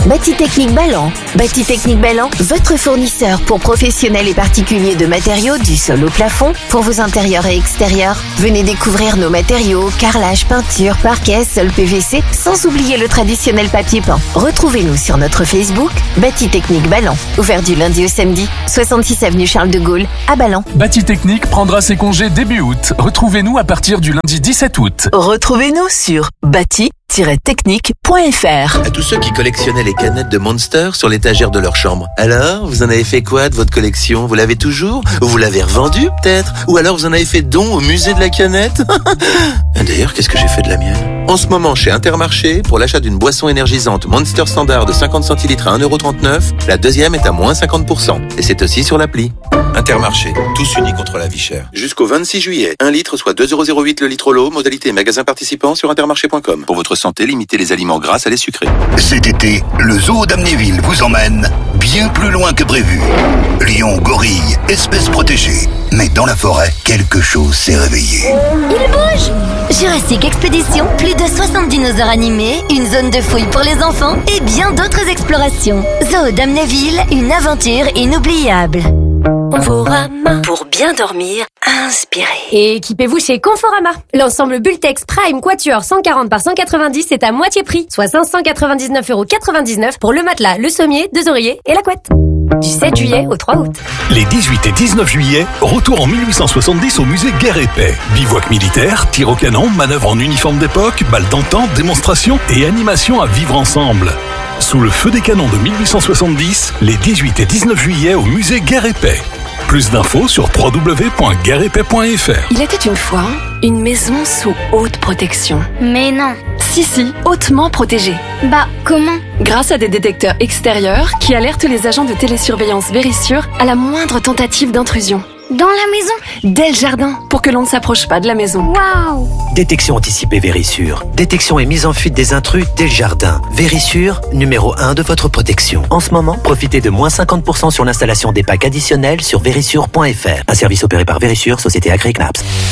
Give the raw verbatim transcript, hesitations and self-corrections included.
Bâti Technique Ballan. Bâti Technique Ballan, votre fournisseur pour professionnels et particuliers de matériaux du sol au plafond pour vos intérieurs et extérieurs. Venez découvrir nos matériaux, carrelage, peinture, parquet, sol P V C, sans oublier le traditionnel papier peint. Retrouvez-nous sur notre Facebook, Bâti Technique Ballan. Ouvert du lundi au samedi, soixante-six avenue Charles de Gaulle, à Ballan. Bâti Technique prendra ses congés début août. Retrouvez-nous à partir du lundi dix-sept août. Retrouvez-nous sur bâti tiret technique point f r. À tous ceux qui collectionnaient les canettes de Monster sur l'étagère de leur chambre. Alors, vous en avez fait quoi de votre collection? Vous l'avez toujours? Ou vous l'avez revendue peut-être? Ou alors vous en avez fait don au musée de la canette? D'ailleurs, qu'est-ce que j'ai fait de la mienne? En ce moment, chez Intermarché, pour l'achat d'une boisson énergisante Monster Standard de cinquante centilitres à un euro trente-neuf, la deuxième est à moins cinquante pour cent. Et c'est aussi sur l'appli. Intermarché, tous unis contre la vie chère. Jusqu'au vingt-six juillet, un litre soit deux euros zéro huit le litre au lot, modalité magasin participant sur intermarché point com. Pour votre santé, limitez les aliments gras à les sucrés. Cet été, le zoo d'Amnéville vous emmène bien plus loin que prévu. Lion, gorille, espèces protégées. Mais dans la forêt, quelque chose s'est réveillé. Il bouge! Jurassic Expédition, plus de soixante dinosaures animés, une zone de fouille pour les enfants et bien d'autres explorations. Zoo d'Amnéville, une aventure inoubliable. Conforama. Pour bien dormir, inspirez. Et équipez-vous chez Conforama. L'ensemble Bultex Prime Quatuor cent quarante par cent quatre-vingt-dix est à moitié prix, soit cinq cent quatre-vingt-dix-neuf euros quatre-vingt-dix-neuf pour le matelas, le sommier, deux oreillers et la couette. Du sept juillet au trois août. Les dix-huit et dix-neuf juillet, retour en mille huit cent soixante-dix au musée Guerre et Paix. Bivouac militaire, tir au canon, manœuvres en uniforme d'époque, balles d'antan, démonstrations et animations à vivre ensemble. Sous le feu des canons de mille huit cent soixante-dix, les dix-huit et dix-neuf juillet au musée Guerre et Paix. Plus d'infos sur w w w point guerre et paix point f r. Il était une fois une maison sous haute protection. Mais non. Si, si, hautement protégée. Bah, comment? Grâce à des détecteurs extérieurs qui alertent les agents de télésurveillance Vérissure à la moindre tentative d'intrusion. Dans la maison? Dès le jardin, pour que l'on ne s'approche pas de la maison. Waouh! Détection anticipée Vérissure. Détection et mise en fuite des intrus dès le jardin. Vérissure, numéro un de votre protection. En ce moment, profitez de moins cinquante pour cent sur l'installation des packs additionnels sur vérissure point f r. Un service opéré par Vérissure, société agréée C N A P S.